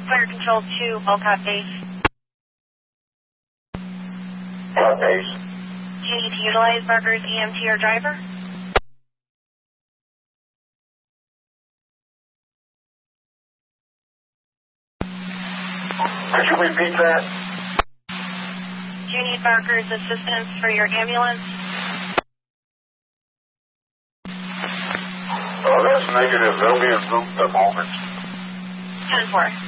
Fire Control 2, Walcott Base. Walcott Base. Do you need to utilize Barker's EMT or driver? Could you repeat that? Do you need Barker's assistance for your ambulance? Oh, that's negative. They'll be in route at the moment. 10-4.